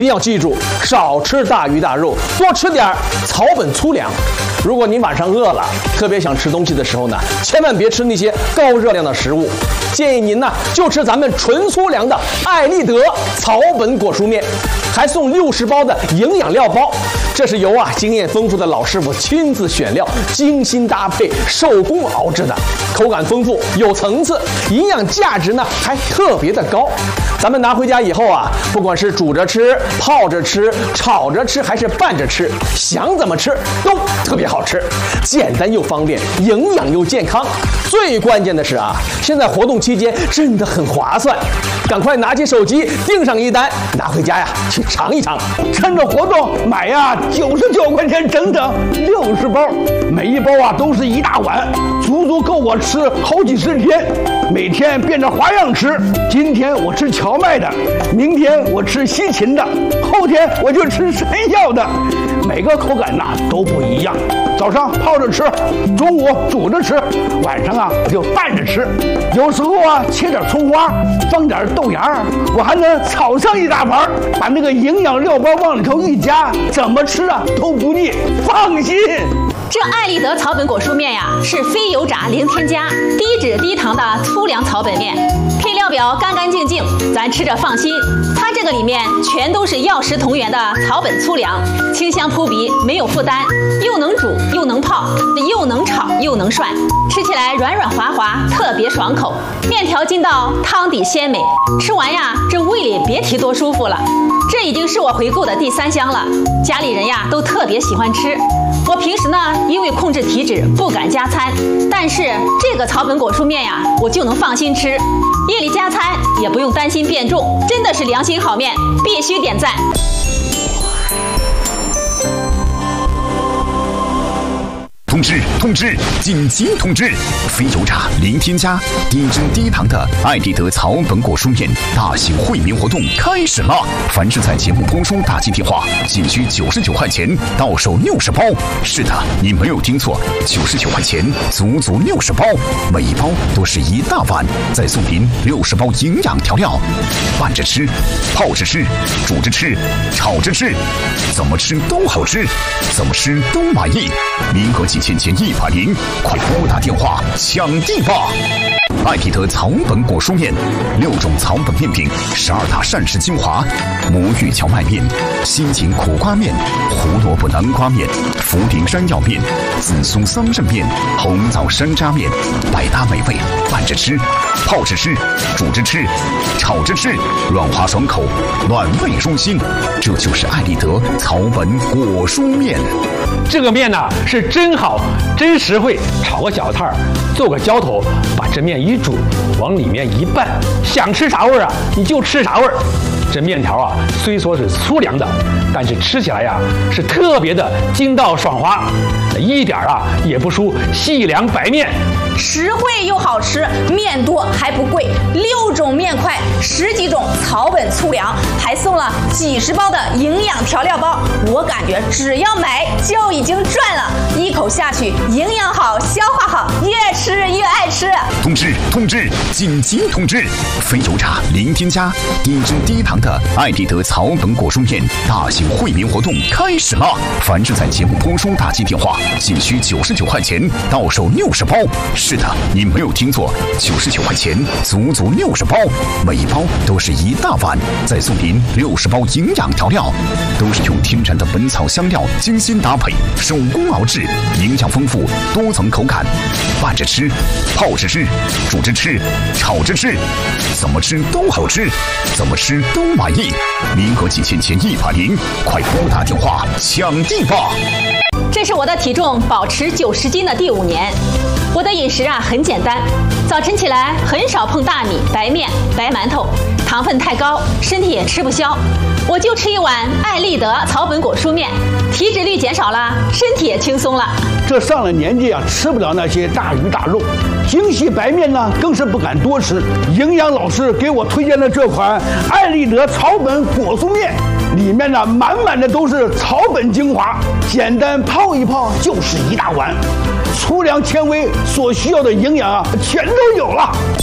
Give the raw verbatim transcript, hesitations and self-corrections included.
一定要记住，少吃大鱼大肉，多吃点草本粗粮。如果您晚上饿了，特别想吃东西的时候呢，千万别吃那些高热量的食物，建议您呢就吃咱们纯粗粮的艾立德草本果蔬面，还送六十包的营养料包。这是由啊经验丰富的老师傅亲自选料、精心搭配、手工熬制的，口感丰富、有层次，营养价值呢还特别的高。咱们拿回家以后啊，不管是煮着吃、泡着吃、炒着吃，还是拌着吃，想怎么吃都特别好吃，简单又方便，营养又健康。最关键的是啊，现在活动期间真的很划算，赶快拿起手机订上一单，拿回家呀去尝一尝。 趁着活动买呀，九十九块钱整整六十包，每一包啊都是一大碗，足足够我吃好几十天。每天变着花样吃，今天我吃荞麦的，明天我吃西芹的，后天我就吃山药的，每个口感呐都不一样。早上泡着吃，中午煮着吃，晚上啊我就拌着吃。有时候啊切点葱花，放点豆芽，我还能炒上一大盘，把那个营养料包往里头一加，怎么吃啊都不腻，放心。 这艾立德草本果蔬面呀，是非油炸零添加、低脂低糖的粗粮草本面，配料表干干净净，咱吃着放心。它这个里面全都是药食同源的草本粗粮，清香扑鼻，没有负担，又能煮又能泡，又能炒又能涮，吃起来软软滑滑，特别爽口。面条筋道，汤底鲜美，吃完呀，这胃里别提多舒服了。这已经是我回购的第三箱了，家里人呀都特别喜欢吃。我平时呢，因为控制体脂不敢加餐，但是这个草本果蔬面呀，我就能放心吃，夜里加餐也不用担心变重，真的是良心好面，必须点赞。 通知通知，紧急通知！非油炸、零添加、低脂低糖的艾立德草本果蔬面大型惠民活动开始了！凡是在节目播出打进电话，仅需九十九块钱，到手六十包。是的，你没有听错，九十九块钱，足足六十包，每一包都是一大碗，再送您六十包营养调料，拌着吃、泡着吃、煮着吃、炒着吃，怎么吃都好吃，怎么吃都满意。名额仅限前一百名，快拨打电话抢地吧！艾立德草本果蔬面，六种草本面品，十二大膳食精华：魔芋荞麦面、心芹苦瓜面、胡萝卜南瓜面、茯苓山药面、紫苏桑葚面、红枣山楂面，百搭美味，拌着吃、泡着吃、煮着吃、炒着吃，软滑爽口，暖胃舒心。这就是艾立德草本果蔬面。 这个面呢是真好，真实惠，炒个小菜，做个浇头，把这面一煮，往里面一拌，想吃啥味儿啊你就吃啥味儿。这面条啊虽说是粗粮的，但是吃起来呀是特别的筋道爽滑，一点啊也不输细粮白面。 实惠又好吃，面多还不贵，六种面块，十几种草本粗粮，还送了几十包的营养调料包。我感觉只要买就已经赚了，一口下去，营养好，消化好，越吃越爱吃。 通知通知，紧急通知！非油炸、零添加、低脂低糖的艾立德草本果蔬面大型惠民活动开始了！凡是在节目播出打进电话，仅需九十九块钱，到手六十包。是的，你没有听错，九十九块钱，足足六十包，每一包都是一大碗，再送您六十包营养调料，都是用天然的本草香料精心搭配，手工熬制，营养丰富，多层口感，拌着吃、泡着吃、煮着吃、炒着吃，怎么吃都好吃，怎么吃都满意。名额仅限前一百名，快拨打电话抢地吧！ 这是我的体重保持九十斤的第五年。我的饮食啊很简单，早晨起来很少碰大米、白面、白馒头，糖分太高，身体也吃不消。我就吃一碗艾立德草本果蔬面，体脂率减少了，身体也轻松了。 这上了年纪啊，吃不了那些大鱼大肉，精细白面呢更是不敢多吃。营养老师给我推荐的这款艾立德草本果蔬面，里面呢满满的都是草本精华，简单泡一泡就是一大碗，粗粮纤维所需要的营养啊全都有了。